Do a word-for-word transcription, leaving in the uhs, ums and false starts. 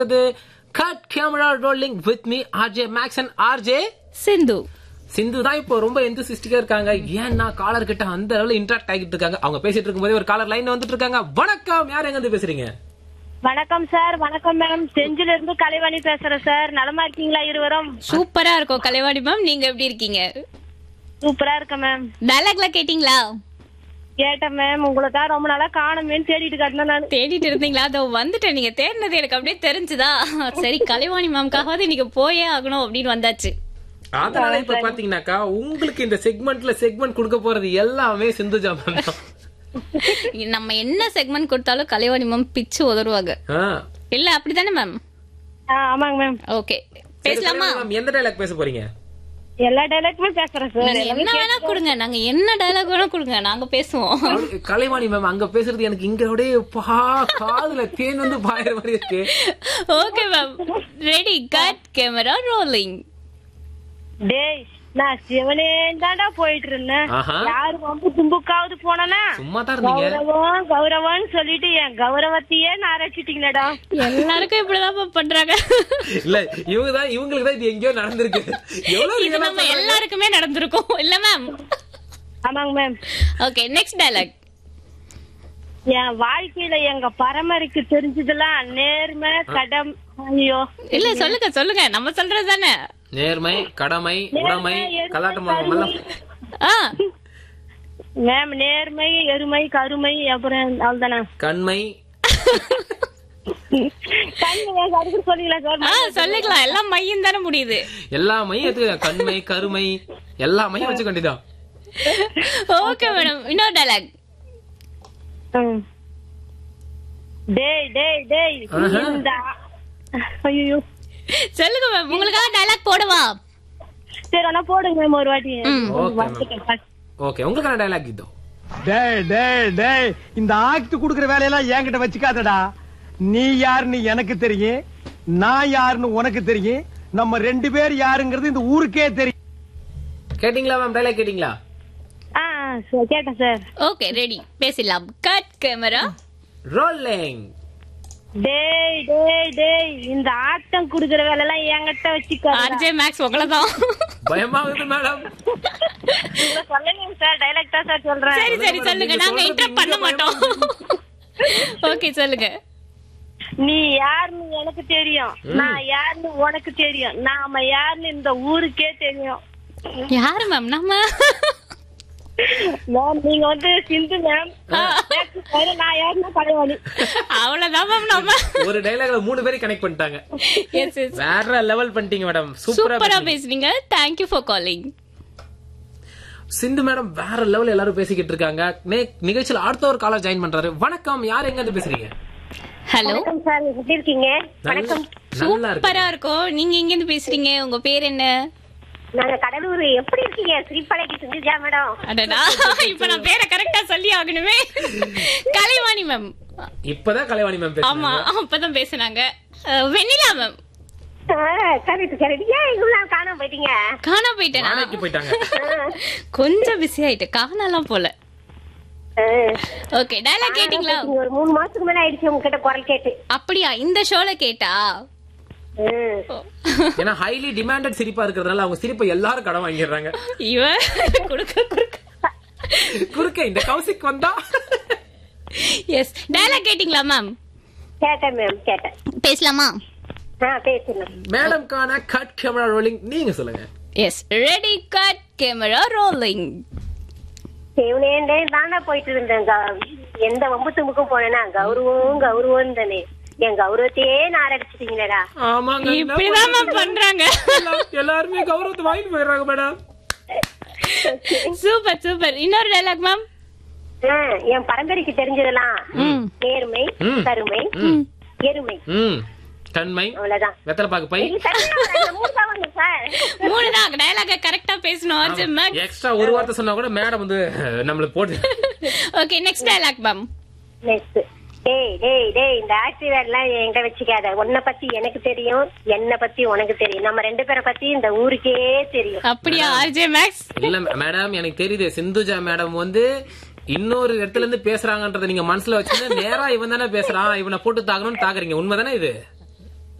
Cut camera rolling with me RJ maths and RJ சிந்து. சிந்து தான் இப்போ ரொம்ப எந்தூசிஸ்டிக்கா இருக்காங்க. ஏன்னா காலர் கிட்ட அந்த அளவுல இன்டராக்ட் ஆகிட்டு இருக்காங்க. அவங்க பேசிட்டு இருக்கும்போதே ஒரு காலர் லைன் வந்துட்டு இருக்காங்க. வணக்கம், யார் எங்க இருந்து பேசுறீங்க? வணக்கம் சார். வணக்கம் மேம். செஞ்சில இருந்து கலைவாணி பேசுறேன் சார். நலமா இருக்கீங்களா இருவரும்? சூப்பரா இருக்கும் கலைவாணி மேம். நீங்க எப்படி இருக்கீங்க? சூப்பரா இருக்க மேம். டயலாக்ல கேட்டீங்களா? கேட்டேன் மேம். உங்களை தான் ரொம்ப நாளா காணுமேன்னு தேடிட்டு காட்டினேன் நான். தேடிட்டு இருந்தீங்களா? அதோ வந்துட்டேன். நீங்க தேடினது எனக்கு அப்படியே தெரிஞ்சுதா? சரி, கலைவாணி மேம்காவது நீங்க போயே ஆகணும் அப்படின்னு வந்தாச்சு. அதனால இப்ப பாத்தீங்கன்னாக்கா உங்களுக்கு இந்த செக்மெண்ட்ல செக்மெண்ட் கொடுக்க போறது எல்லாமே சிந்துஜா மேம் தான். நம்ம என்ன செக்மெண்ட் கொடுத்தாலும் கலைவாணி மேம் பிச்சு உதருவாங்க. இல்ல அப்படிதானே மேம்? ஆமாங்க மேம். ஓகே, பேசலாமா? எந்த டயலாக் பேச போறீங்க? எல்லா டயலாக்குமே பேசுறேன் சார். என்ன வேணா கொடுங்க, நாங்க என்ன டயலாக் வேணா கொடுங்க, நாங்க பேசுவோம். கலைவாணி மேம் அங்க பேசுறது எனக்கு இங்க அப்படியே பா காதுல தேன் வந்து பாயிற மாதிரி இருக்கு. Okay ma'am, ready, cut camera rolling. டேய், நான் சிவனே தாண்டா போயிட்டு இருந்தேன். யாரு வம்பு தும்புக்காவது போனா சும்மா தான் இருந்தீங்க. கௌரவம் கௌரவம்னு சொல்லிட்டு என் கௌரவத்தையே நாரச்சிட்டீங்கடா. எல்லாருக்கும் இப்படிதான் பண்றாங்க. இல்ல இவங்க தான், இவங்களுக்கு தான் இது எங்கேயோ நடந்திருக்கு. எவ்வளவு நம்ம எல்லாருக்குமே நடந்திருக்கும் இல்ல மேம்? ஆமாங்க மேம். Okay, next dialogue. என் வாழ்க்கையில எங்க பரம்பரைக்கு தெரிஞ்சதெல்லாம் நேர்மை கடமை. ஐயோ இல்ல, சொல்லுங்க சொல்லுங்க, நம்ம சொல்றது தானே. நேர்மை, கடமை, உடைமை, கலாட்டம். மேம் நேர்மை, எருமை, கருமை, அப்புறம் அவ்வளவுதானே. கண்மை. சொல்லிக்கலாம், எல்லாம் மையம் தானே முடியுது. எல்லா மையம், கண்மை, கருமை, எல்லா மையம் வச்சு கண்டிதான். ஓகே மேடம், இன்னொரு டயலாக். டேய் டேய் டேய் ஐயோ சொல்லுங்க மேம், உங்களுக்காக டயலாக் போடுவா? சரி, ஆனா போடுங்க மேம் ஒரு வாட்டி. ஓகே, உங்களுக்கான டயலாக் இதோ. டேய் டேய் டேய், இந்த ஆக்ட் குடுக்குற வேலையெல்லாம் என்கிட்ட வச்சுக்காதடா. நீ யாருன்னு எனக்கு தெரியும், நான் யாருன்னு உனக்கு தெரியும். நம்ம ரெண்டு பேர் யாருங்கிறது இந்த ஊருக்கே தெரியும். கேட்டீங்களா மேம்? டயலாக் கேட்டீங்களா? ஆ கேட்டேன் சார். ஓகே, ரெடி, பேசலாம். Cut camera rolling. டேய் டேய் டேய், இந்த ஆட்டம் குடுக்குற வேலை எல்லாம் என்கிட்ட வச்சுக்க. RJ maths உங்களதான். பயமா இருக்கு மேடம். நீங்க சொல்லுங்க சார், டயலாக் தான் சார் சொல்றேன். சரி சரி சொல்லுங்க, நாங்க இன்டரப்ட் பண்ண மாட்டோம். ஓகே சொல்லுங்க. நீ யாருன்னு எனக்கு தெரியும், நான் யாருன்னு உனக்கு தெரியும், நாம யாருன்னு இந்த ஊருக்கே தெரியும். யாரு மேம்? நம்ம மேம் நீங்க வந்து சிந்து மேம், நான் யாருன்னா கலைவாணி. அவ்வளவுதான் மேம். நம்ம ஒரு டயலாக்ல மூணு பேரை கனெக்ட் பண்ணிட்டாங்க. எஸ் எஸ், வேற லெவல் பண்ணிட்டீங்க மேடம். சூப்பரா பேசுறீங்க. Thank you for calling. Sindhu madam வேற லெவல் எல்லாரும் பேசிக்கிட்டு இருக்காங்க. நிகழ்ச்சியில அடுத்த ஒரு காலர் ஜாயின் பண்றாரு. வணக்கம், யார் எங்க இருந்து பேசுறீங்க? ஹலோ சார், எப்படி இருக்கீங்க? வணக்கம். சூப்பரா இருக்கும். நீங்க எங்க இருந்து பேசுறீங்க? உங்க பேர் என்ன? நாங்க கடலூர். எப்படி இருக்கீங்க? ஸ்ரீபாளையக்கு செஞ்சுஜா மேடம். அடடா, இப்ப நான் பேரை கரெக்டா சொல்லி ஆகணுமே. கலைவாணி மேம். இப்பதான் கலைவாணி மேம் பேசுறாங்க. ஆமா, அப்பதான் பேசுனாங்க. வெண்ணிலா மேம். Correct correct. ஏன் இவ்வளவு காணாம போயிட்டீங்க? காணாம போயிட்டேனா? போயிட்டாங்க. கொஞ்சம் பிஸி ஆயிட்டேன், காணலாம் போல. ஓகே, டயலாக் கேட்டீங்களா? ஒரு மூணு மாசத்துக்கு மேல ஆயிடுச்சு உங்ககிட்ட குரல் கேட்டு. அப்படியா? இந்த ஷோல கேட்டா? ஏன்னா ஹைலி டிமாண்டட் சிரிப்பா இருக்கிறதுனால அவங்க சிரிப்பை எல்லாரும் கடன் வாங்கிடுறாங்க. இவன் குறுக்க குறுக்க குறுக்க இந்த கௌசிக் வந்தா. எஸ், டயலாக் கேட்டீங்களா மேம்? கேட்டேன் மேம், கேட்டேன். பேசலாமா? பேசலாம் மேடம். கான கட் கேமரா ரோலிங். நீங்க சொல்லுங்க. S, ready, cut camera rolling. சிவனேண்டே தானே போயிட்டு இருந்தேங்க. எந்த வம்பு தும்புக்கும் போனேன்னா கௌரவம் கௌரவம் தானே. என் கௌரவத்தையே நாரடிச்சிட்டீங்களா? ஆமாங்க, இப்படிதான் மேம் பண்றாங்க. எல்லாருமே கௌரவத்தை வாங்கிட்டு போயிடுறாங்க மேடம். Super super. இன்னொரு டயலாக் மேம். என் பரம்பரைக்கு தெரிஞ்சதெல்லாம் நேர்மை, கருமை, எருமை, தன்மை, அவ்வளவுதான். வெத்தலை பாக்கு பை. மூணுதான் டயலாக கரெக்டா பேசணும். எக்ஸ்ட்ரா ஒரு வார்த்தை சொன்னா கூட மேடம் வந்து நம்மளுக்கு போட்டு. Okay, next dialogue ma'am. Next. டேய் டேய் டேய், இந்த ஆக்டிவேட் எல்லாம் என்கிட்ட வச்சுக்காத. உன்னை பத்தி எனக்கு தெரியும், என்ன பத்தி உனக்கு தெரியும், நம்ம ரெண்டு பேரை பத்தி இந்த ஊருக்கே தெரியும். அப்படியா ஆர்ஜே மேக்ஸ்? இல்ல மேடம், எனக்கு தெரியுது. சிந்துஜா மேடம் வந்து இன்னொரு இடத்துல இருந்து பேசுறாங்கன்றத நீங்க மனசுல வச்சுட்டு நேரா இவன் தானே பேசுறான், இவனை போட்டு தாக்கணும்னு தாக்குறீங்க. உண்மைதானே இது?